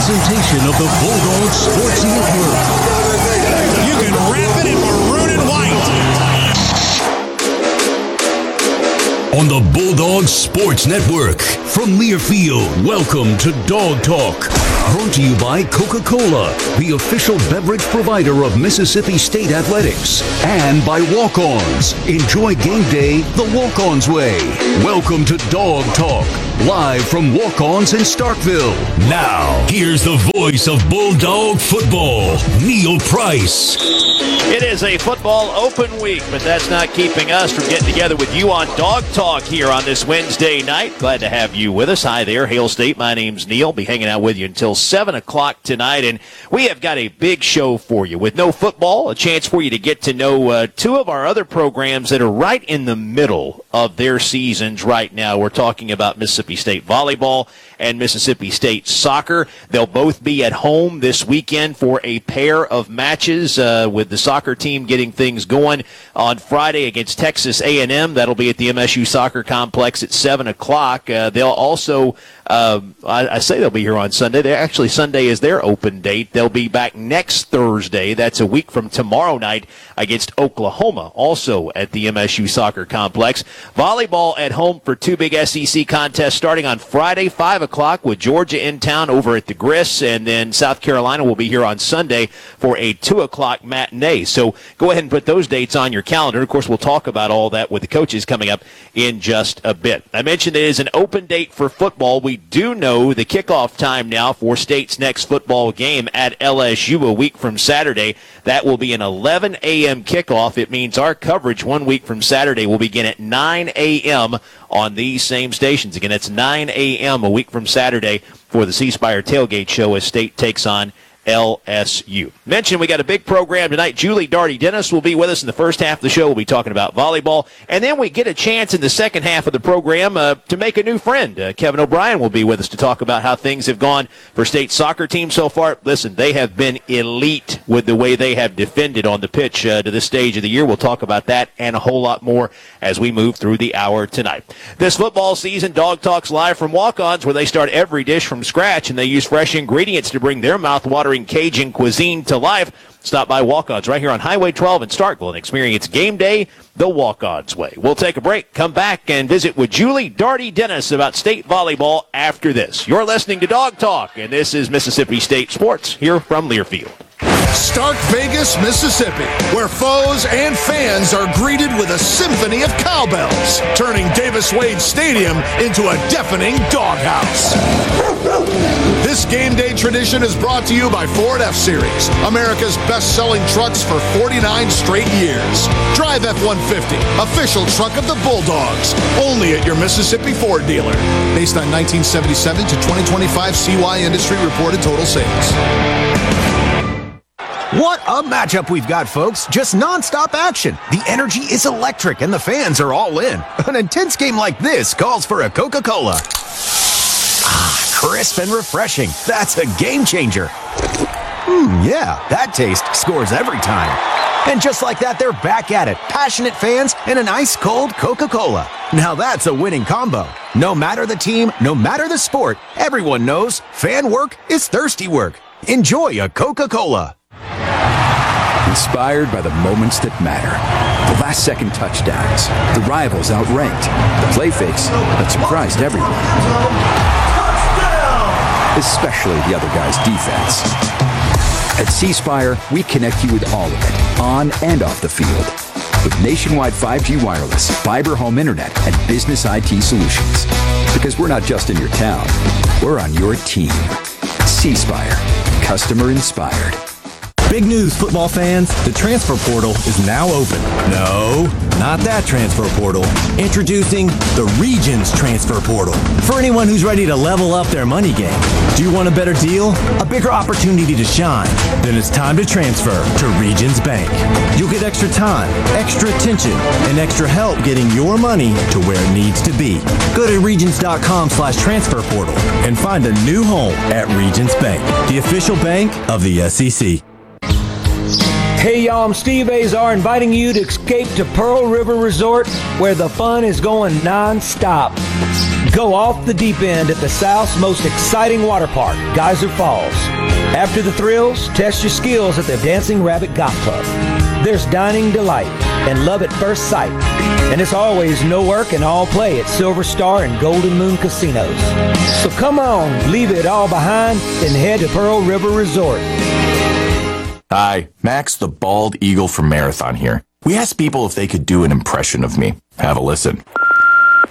presentation of the Bulldog Sports Network. You can wrap it in maroon and white. On the Bulldog Sports Network. From Learfield, welcome to Dog Talk. Brought to you by Coca-Cola, the official beverage provider of Mississippi State Athletics. And by Walk-Ons. Enjoy game day the Walk-Ons way. Welcome to Dog Talk. Live from Walk-Ons in Starkville. Now, here's the voice of Bulldog football, Neil Price. It is a football open week, but that's not keeping us from getting together with you on Dog Talk here on this Wednesday night. Glad to have you with us. Hi there, Hail State. My name's Neil. Be hanging out with you until 7 o'clock tonight, and we have got a big show for you. With no football, a chance for you to get to know two of our other programs that are right in the middle of their seasons right now. We're talking about Mississippi State volleyball and Mississippi State soccer. They'll both be at home this weekend for a pair of matches, with the soccer team getting things going on Friday against Texas A&M. That'll be at the MSU Soccer Complex at 7 o'clock. They'll also, I say they'll be here on Sunday. Actually, Sunday is their open date. They'll be back next Thursday. That's a week from tomorrow night against Oklahoma, also at the MSU Soccer Complex. Volleyball at home for two big SEC contests starting on Friday, 5 o'clock with Georgia in town over at the Grist, and then South Carolina will be here on Sunday for a 2 o'clock matinee. So go ahead and put those dates on your calendar. Of course, we'll talk about all that with the coaches coming up in just a bit. I mentioned it is an open date for football. We do know the kickoff time now for State's next football game at LSU a week from Saturday. That will be an 11 a.m. kickoff. It means our coverage 1 week from Saturday will begin at 9 a.m. on these same stations. Again, it's 9 a.m. a week from Saturday for the C Spire Tailgate Show as State takes on LSU. Mentioned we got a big program tonight. Julie Darty-Dennis will be with us in the first half of the show. We'll be talking about volleyball. And then we get a chance in the second half of the program to make a new friend. Kevin O'Brien will be with us to talk about how things have gone for State's soccer team so far. Listen, they have been elite with the way they have defended on the pitch to this stage of the year. We'll talk about that and a whole lot more as we move through the hour tonight. This football season, Dog Talk's live from Walk-Ons, where they start every dish from scratch and they use fresh ingredients to bring their mouth-watering Cajun cuisine to life. Stop by Walk-Ons right here on Highway 12 in Starkville and experience game day the Walk-Ons way. We'll take a break, come back, and visit with Julie Darty-Dennis about state volleyball after this. You're listening to Dog Talk, and this is Mississippi State Sports here from Learfield. Stark Vegas, Mississippi, where foes and fans are greeted with a symphony of cowbells, turning Davis-Wade Stadium into a deafening doghouse. This game day tradition is brought to you by Ford F-Series, America's best-selling trucks for 49 straight years. Drive F-150, official truck of the Bulldogs, only at your Mississippi Ford dealer. Based on 1977 to 2025 CY Industry reported total sales. What a matchup we've got, folks. Just nonstop action. The energy is electric and the fans are all in. An intense game like this calls for a Coca-Cola. Ah, crisp and refreshing. That's a game changer. Yeah, that taste scores every time. And just like that, they're back at it. Passionate fans and an ice-cold Coca-Cola. Now that's a winning combo. No matter the team, no matter the sport, everyone knows fan work is thirsty work. Enjoy a Coca-Cola. Inspired by the moments that matter. The last-second touchdowns, the rivals outranked, the play fakes that surprised everyone. Especially the other guy's defense. At C Spire, we connect you with all of it, on and off the field. With nationwide 5G wireless, fiber home internet, and business IT solutions. Because we're not just in your town, we're on your team. C Spire, customer inspired. Big news, football fans. The transfer portal is now open. No, not that transfer portal. Introducing the Regions Transfer Portal. For anyone who's ready to level up their money game. Do you want a better deal? A bigger opportunity to shine? Then it's time to transfer to Regions Bank. You'll get extra time, extra attention, and extra help getting your money to where it needs to be. Go to Regions.com/transfer portal and find a new home at Regions Bank, the official bank of the SEC. Hey y'all, I'm Steve Azar inviting you to escape to Pearl River Resort where the fun is going non-stop. Go off the deep end at the South's most exciting water park, Geyser Falls. After the thrills, test your skills at the Dancing Rabbit Golf Club. There's dining delight and love at first sight. And it's always no work and all play at Silver Star and Golden Moon Casinos. So come on, leave it all behind and head to Pearl River Resort. Hi, Max the Bald Eagle from Marathon here. We asked people if they could do an impression of me. Have a listen.